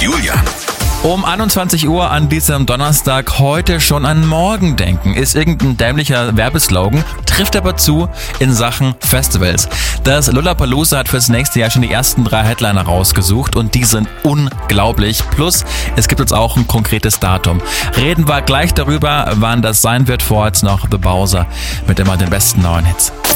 Julian. Um 21 Uhr an diesem Donnerstag heute schon an morgen denken, ist irgendein dämlicher Werbeslogan, trifft aber zu in Sachen Festivals. Das Lollapalooza hat fürs nächste Jahr schon die ersten 3 Headliner rausgesucht und die sind unglaublich. Plus, es gibt jetzt auch ein konkretes Datum. Reden wir gleich darüber, wann das sein wird. Vorher jetzt noch The Bowser mit immer den besten neuen Hits.